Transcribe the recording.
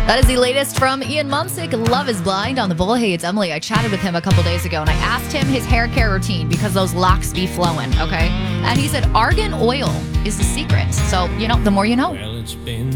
That is the latest from Ian Mumsick. Love is Blind on the Bull. Hey, it's Emily. I chatted with him a couple days ago, and I asked him his hair care routine because those locks be flowing, okay? And he said argan oil is the secret. So, the more you know. Well, it's been